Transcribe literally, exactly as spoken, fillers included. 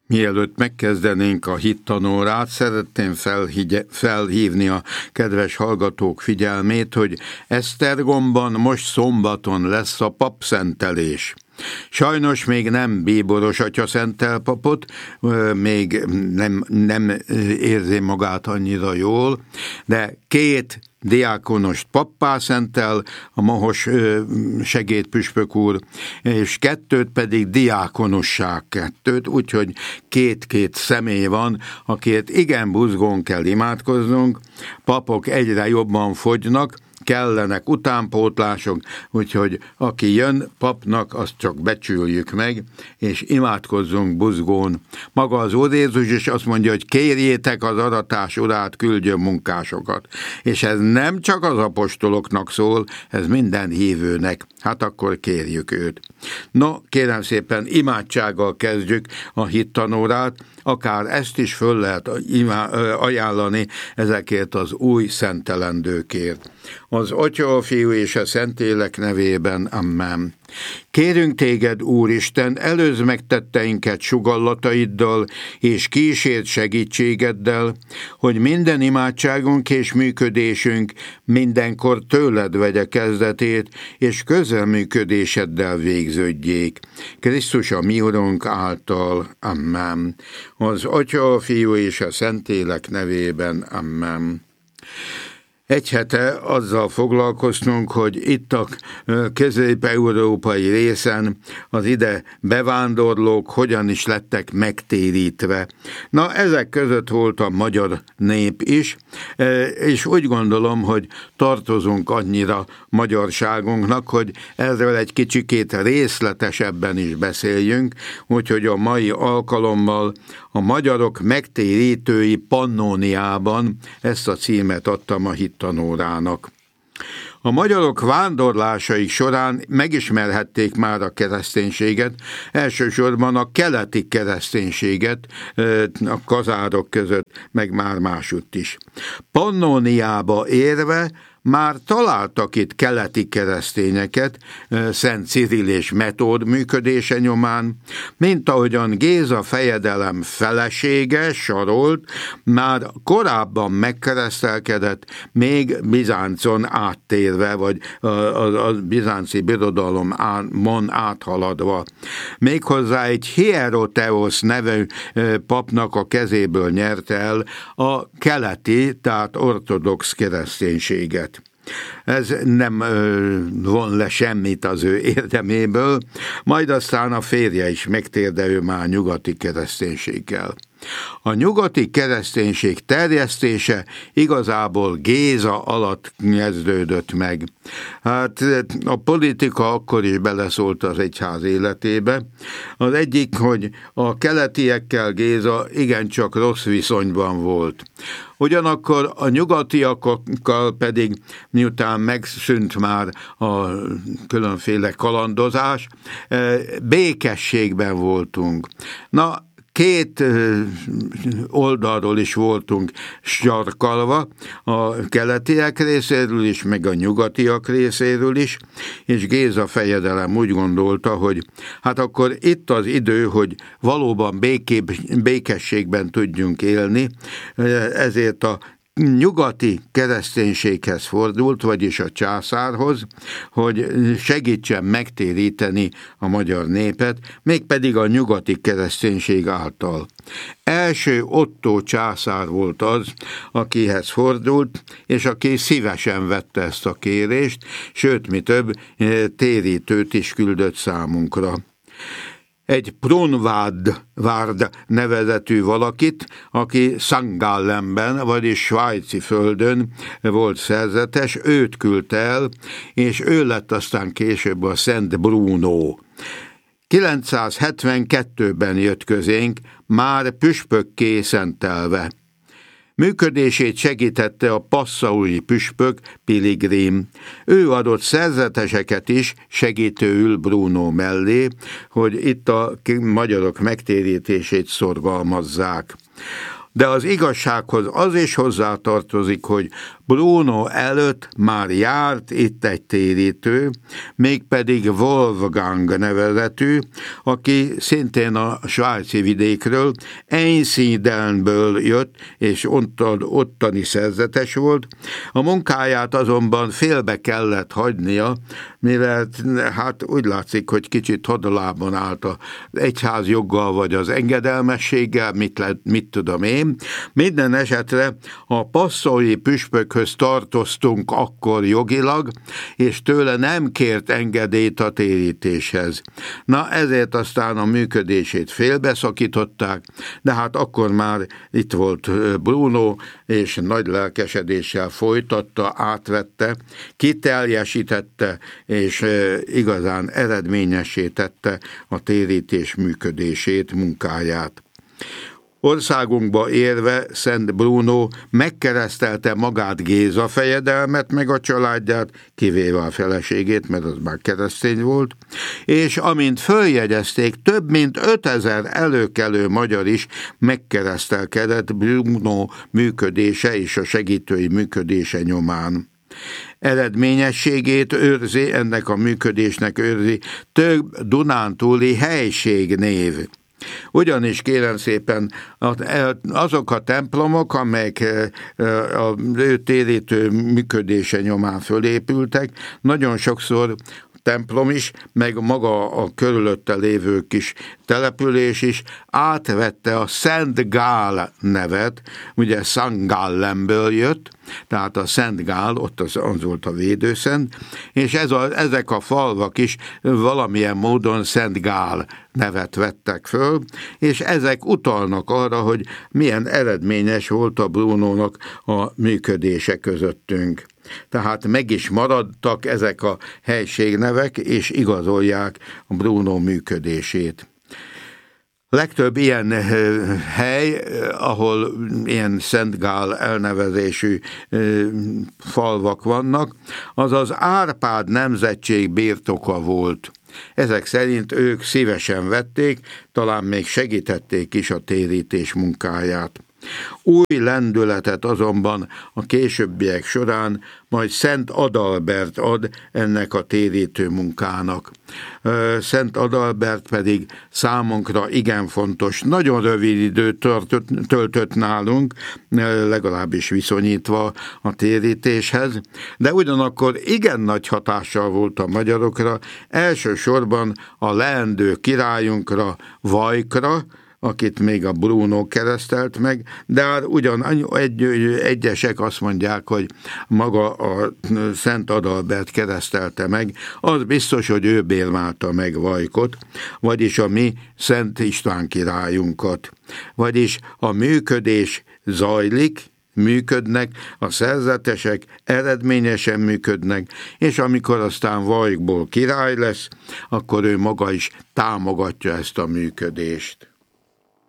Mielőtt megkezdenénk a hittanórát, szeretném felhigye, felhívni a kedves hallgatók figyelmét, hogy Esztergomban most szombaton lesz a papszentelés. Sajnos még nem bíboros atya szentel papot, még nem, nem érzi magát annyira jól, de két diákonost pappá szentel, a mohos segédpüspök úr, és kettőt pedig diákonossá kettőt, úgyhogy két-két személy van, akiért igen buzgón kell imádkoznunk, papok egyre jobban fogynak, kellenek utánpótlások, úgyhogy aki jön papnak, azt csak becsüljük meg, és imádkozzunk buzgón. Maga az Úr Jézus is azt mondja, hogy kérjétek az aratás urát, küldjön munkásokat. És ez nem csak az apostoloknak szól, ez minden hívőnek. Hát akkor kérjük őt. No, kérem szépen, imádsággal kezdjük a hittanórát, akár ezt is föl lehet ajánlani ezekért az új szentelendőkért. Az Atya, a Fiú és a Szentlélek nevében, amen. Kérünk téged, Úristen, előzd meg tetteinket sugallataiddal és kísért segítségeddel, hogy minden imádságunk és működésünk mindenkor tőled vegye kezdetét, és közreműködéseddel végződjék. Krisztus a mi Urunk által, amen. Az Atya, a Fiú és a Szentlélek nevében, amen. Egy hete azzal foglalkoztunk, hogy itt a közép-európai részen az ide bevándorlók hogyan is lettek megtérítve. Na, ezek között volt a magyar nép is, és úgy gondolom, hogy tartozunk annyira magyarságunknak, hogy erről egy kicsikét részletesebben is beszéljünk, úgyhogy a mai alkalommal a magyarok megtérítői Pannóniában ezt a címet adtam a hittanórának. A magyarok vándorlásaik során megismerhették már a kereszténységet, elsősorban a keleti kereszténységet a kazárok között, meg már másutt is. Pannóniába érve már találtak itt keleti keresztényeket, Szent Cirill és Metód működése nyomán, mint ahogyan Géza fejedelem felesége, Sarolt, már korábban megkeresztelkedett, még Bizáncon áttérve, vagy a, a, a bizánci birodalomon áthaladva. Méghozzá egy Hieroteosz nevű papnak a kezéből nyerte el a keleti, tehát ortodox kereszténységet. Ez nem ö, von le semmit az ő érdeméből, majd aztán a férje is megtér, de ő már nyugati kereszténységgel. A nyugati kereszténység terjesztése igazából Géza alatt kezdődött meg. Hát a politika akkor is beleszólt az egyház életébe. Az egyik, hogy a keletiekkel Géza igencsak rossz viszonyban volt. Ugyanakkor a nyugatiakkal pedig, miután megszűnt már a különféle kalandozás, békességben voltunk. Na, két oldalról is voltunk sarkalva, a keletiek részéről is, meg a nyugatiak részéről is, és Géza fejedelem úgy gondolta, hogy hát akkor itt az idő, hogy valóban békébb, békességben tudjunk élni, ezért a nyugati kereszténységhez fordult, vagyis a császárhoz, hogy segítsen megtéríteni a magyar népet, mégpedig a nyugati kereszténység által. Első Ottó császár volt az, akihez fordult, és aki szívesen vette ezt a kérést, sőt, mi több, térítőt is küldött számunkra. Egy Brunvárd Várd nevezetű valakit, aki Szangállemben, vagyis svájci földön volt szerzetes, őt küldte el, és ő lett aztán később a Szent Bruno. kilencszázhetvenkettőben jött közénk, már püspökké szentelve. Működését segítette a passzaui püspök Piligrim. Ő adott szerzeteseket is segítőül Bruno mellé, hogy itt a magyarok megtérítését szorgalmazzák. De az igazsághoz az is hozzátartozik, hogy Bruno előtt már járt itt egy térítő, mégpedig Wolfgang nevezetű, aki szintén a svájci vidékről, Einsiedelnből jött, és ottan, ottani szerzetes volt. A munkáját azonban félbe kellett hagynia, mivel hát úgy látszik, hogy kicsit hadalában állt az egyház joggal vagy az engedelmességgel, mit, le, mit tudom én. Minden esetre a passzói püspökhöz tartoztunk akkor jogilag, és tőle nem kért engedélyt a térítéshez. Na ezért aztán a működését félbeszakították, de hát akkor már itt volt Bruno, és nagy lelkesedéssel folytatta, átvette, kiteljesítette, és igazán eredményessé tette a térítés működését, munkáját. Országunkba érve Szent Bruno megkeresztelte magát Géza fejedelmet, meg a családját, kivéve a feleségét, mert az már keresztény volt, és amint följegyezték, több mint ötezer előkelő magyar is megkeresztelkedett Bruno működése és a segítői működése nyomán. Eredményességét őrzi, ennek a működésnek őrzi több dunántúli helységnév. Ugyanis kérem szépen, azok a templomok, amelyek az ő térítő működése nyomán fölépültek, nagyon sokszor templom is, meg maga a körülötte lévő kis település is átvette a Szent Gál nevet, ugye Sankt Gallemből jött, tehát a Szent Gál, ott az, az volt a védőszent, és ez a, ezek a falvak is valamilyen módon Szent Gál nevet vettek föl, és ezek utalnak arra, hogy milyen eredményes volt a Brunónak a működése közöttünk. Tehát meg is maradtak ezek a helységnevek, és igazolják a Bruno működését. Legtöbb ilyen hely, ahol ilyen Szent Gál elnevezésű falvak vannak, az az Árpád nemzetség birtoka volt. Ezek szerint ők szívesen vették, talán még segítették is a térítés munkáját. Új lendületet azonban a későbbiek során majd Szent Adalbert ad ennek a térítő munkának. Szent Adalbert pedig számunkra igen fontos, nagyon rövid időt töltött, töltött nálunk, legalábbis viszonyítva a térítéshez, de ugyanakkor igen nagy hatással volt a magyarokra, elsősorban a leendő királyunkra, Vajkra, akit még a Bruno keresztelt meg, de hát ugyan egy, egyesek azt mondják, hogy maga a Szent Adalbert keresztelte meg, az biztos, hogy ő bérmálta meg Vajkot, vagyis a mi Szent István királyunkat. Vagyis a működés zajlik, működnek, a szerzetesek eredményesen működnek, és amikor aztán Vajkból király lesz, akkor ő maga is támogatja ezt a működést.